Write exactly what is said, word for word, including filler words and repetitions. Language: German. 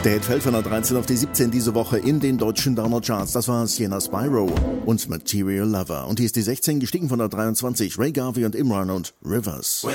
Der Hit fällt von der dreizehn auf die siebzehn diese Woche in den deutschen Downer-Charts. Das war Sienna Spyro und Material Lover. Und hier ist die sechzehn gestiegen von der dreiundzwanzig. Ray Garvey und Imran und Rivers.